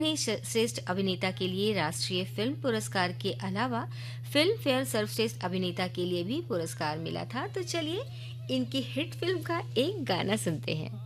ने श्रेष्ठ अभिनेता के लिए राष्ट्रीय फिल्म पुरस्कार के अलावा फिल्म फेयर सर्वश्रेष्ठ अभिनेता के लिए भी पुरस्कार मिला था। तो चलिए इनकी हिट फिल्म का एक गाना सुनते हैं।